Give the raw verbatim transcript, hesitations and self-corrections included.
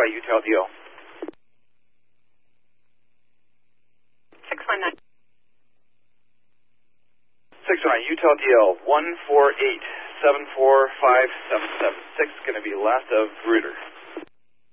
by Utah D L. six one nine. six one nine, Utah D L, one four eight seven four five seven seven six, going to be last of Reuter.